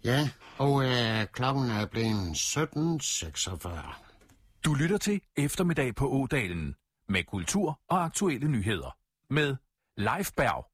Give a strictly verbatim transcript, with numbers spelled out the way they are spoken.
Ja, og øh, klokken er blevet sytten seksogfyrre. Du lytter til Eftermiddag på Ådalen med kultur og aktuelle nyheder. Med Leif Berg